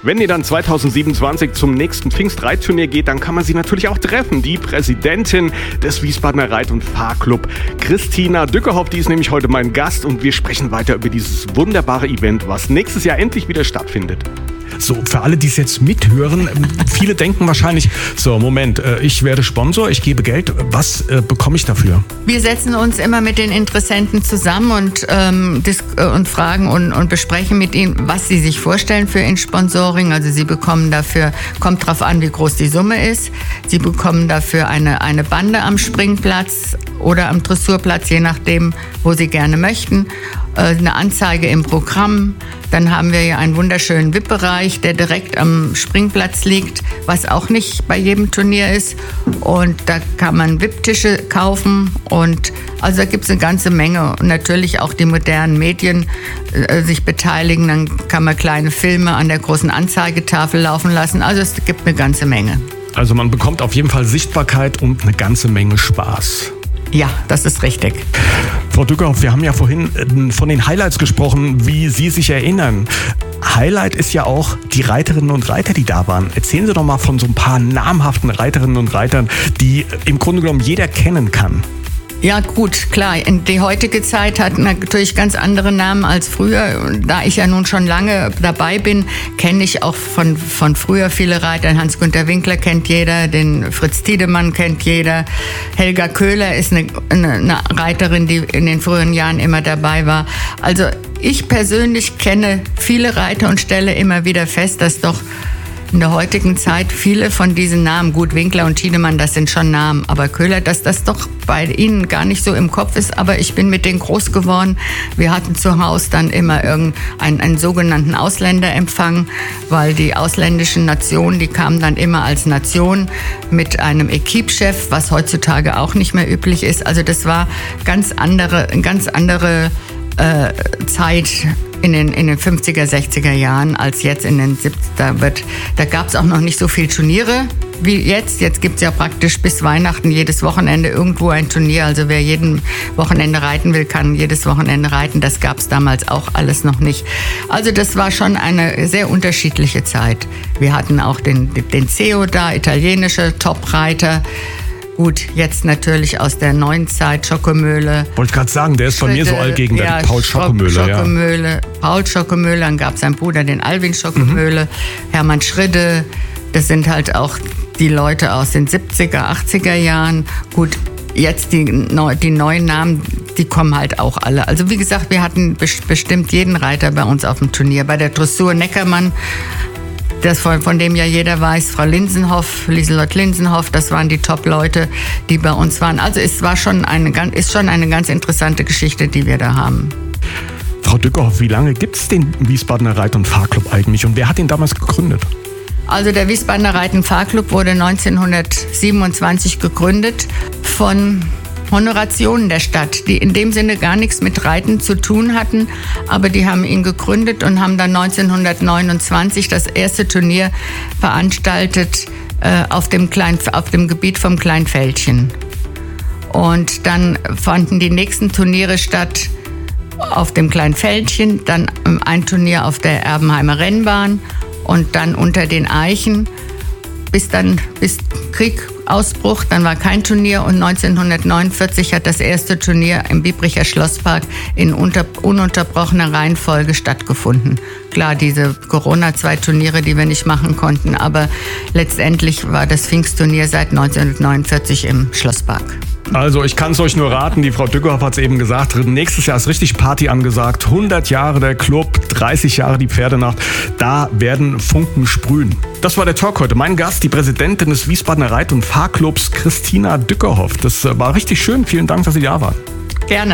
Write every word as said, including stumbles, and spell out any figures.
Wenn ihr dann zweitausendsiebenundzwanzig zum nächsten Pfingstreitturnier geht, dann kann man sie natürlich auch treffen. Die Präsidentin des Wiesbadener Reit- und Fahrclub, Christina Dückerhoff, die ist nämlich heute mein Gast und wir sprechen weiter über dieses wunderbare Event, was nächstes Jahr endlich wieder stattfindet. So, für alle, die es jetzt mithören, viele denken wahrscheinlich, so, Moment, ich werde Sponsor, ich gebe Geld, was äh, bekomme ich dafür? Wir setzen uns immer mit den Interessenten zusammen und, ähm, dis- und fragen und, und besprechen mit ihnen, was sie sich vorstellen für ein Sponsoring. Also sie bekommen dafür, kommt drauf an, wie groß die Summe ist, sie bekommen dafür eine, eine Bande am Springplatz oder am Dressurplatz, je nachdem, wo sie gerne möchten. Eine Anzeige im Programm. Dann haben wir ja einen wunderschönen V I P-Bereich, der direkt am Springplatz liegt, was auch nicht bei jedem Turnier ist. Und da kann man V I P-Tische kaufen. Und also da gibt es eine ganze Menge. Und natürlich auch die modernen Medien äh, sich beteiligen. Dann kann man kleine Filme an der großen Anzeigetafel laufen lassen. Also es gibt eine ganze Menge. Also man bekommt auf jeden Fall Sichtbarkeit und eine ganze Menge Spaß. Ja, das ist richtig. Frau Dückerhoff, wir haben ja vorhin von den Highlights gesprochen, wie Sie sich erinnern. Highlight ist ja auch die Reiterinnen und Reiter, die da waren. Erzählen Sie doch mal von so ein paar namhaften Reiterinnen und Reitern, die im Grunde genommen jeder kennen kann. Ja gut, klar. Die heutige Zeit hat natürlich ganz andere Namen als früher. Da ich ja nun schon lange dabei bin, kenne ich auch von, von früher viele Reiter. Hans-Günter Winkler kennt jeder, den Fritz Tiedemann kennt jeder. Helga Köhler ist eine, eine, eine Reiterin, die in den früheren Jahren immer dabei war. Also ich persönlich kenne viele Reiter und stelle immer wieder fest, dass doch in der heutigen Zeit viele von diesen Namen, gut, Winkler und Tiedemann, das sind schon Namen, aber Köhler, dass das doch bei ihnen gar nicht so im Kopf ist, aber ich bin mit denen groß geworden. Wir hatten zu Hause dann immer irgendeinen einen sogenannten Ausländerempfang, weil die ausländischen Nationen, die kamen dann immer als Nation mit einem Equipechef, was heutzutage auch nicht mehr üblich ist. Also das war ganz andere, ganz andere äh, Zeit in den, in den fünfziger, sechziger Jahren als jetzt in den siebziger. Da, wird, da gab es auch noch nicht so viele Turniere wie jetzt. Jetzt gibt es ja praktisch bis Weihnachten jedes Wochenende irgendwo ein Turnier. Also wer jeden Wochenende reiten will, kann jedes Wochenende reiten. Das gab es damals auch alles noch nicht. Also das war schon eine sehr unterschiedliche Zeit. Wir hatten auch den, den Ceo da, italienische Top-Reiter. Gut, jetzt natürlich aus der neuen Zeit, Schockemöhle. Wollte ich gerade sagen, der ist bei mir so allgegenwärtig, ja, Paul Schockemöhle. Schockemöhle, ja. Paul Schockemöhle, dann gab es seinen Bruder, den Alwin Schockemöhle, mhm. Hermann Schridde. Das sind halt auch die Leute aus den siebziger, achtziger Jahren. Gut, jetzt die, die neuen Namen, die kommen halt auch alle. Also wie gesagt, wir hatten bestimmt jeden Reiter bei uns auf dem Turnier. Bei der Dressur Neckermann, das von, von dem ja jeder weiß, Frau Linsenhoff, Lieselott Linsenhoff, das waren die Top-Leute, die bei uns waren. Also es war schon eine, ist schon eine ganz interessante Geschichte, die wir da haben. Frau Dückerhoff, wie lange gibt es den Wiesbadener Reit- und Fahrclub eigentlich und wer hat ihn damals gegründet? Also der Wiesbadener Reit- und Fahrclub wurde neunzehnhundertsiebenundzwanzig gegründet von Honorationen der Stadt, die in dem Sinne gar nichts mit Reiten zu tun hatten, aber die haben ihn gegründet und haben dann neunzehnhundertneunundzwanzig das erste Turnier veranstaltet äh, auf dem Klein, auf dem Gebiet vom Kleinfeldchen. Und dann fanden die nächsten Turniere statt auf dem Kleinfeldchen, dann ein Turnier auf der Erbenheimer Rennbahn und dann unter den Eichen, bis dann bis Kriegausbruch, dann war kein Turnier und neunzehnhundertneunundvierzig hat das erste Turnier im Biebricher Schlosspark in unter, ununterbrochener Reihenfolge stattgefunden. Klar, diese Corona, zwei Turniere, die wir nicht machen konnten, aber letztendlich war das Pfingstturnier seit neunzehnhundertneunundvierzig im Schlosspark. Also ich kann es euch nur raten, die Frau Dückerhoff hat es eben gesagt, nächstes Jahr ist richtig Party angesagt, hundert Jahre der Club, dreißig Jahre die Pferdenacht, da werden Funken sprühen. Das war der Talk heute. Mein Gast, die Präsidentin des Wiesbadener Reit- und Fahrclubs, Christina Dückerhoff. Das war richtig schön, vielen Dank, dass Sie da waren. Gerne.